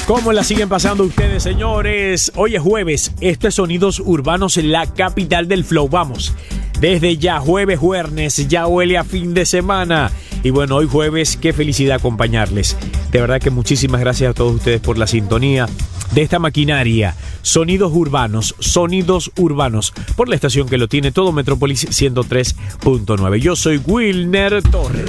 ¿Cómo la siguen pasando ustedes, señores? Hoy es jueves, esto es Sonidos Urbanos, la capital del flow. Vamos, desde ya jueves, ya huele a fin de semana. Y bueno, hoy jueves, qué felicidad acompañarles. De verdad que muchísimas gracias a todos ustedes por la sintonía de esta maquinaria. Sonidos Urbanos, por la estación que lo tiene todo, Metrópolis 103.9. Yo soy Wilner Torres.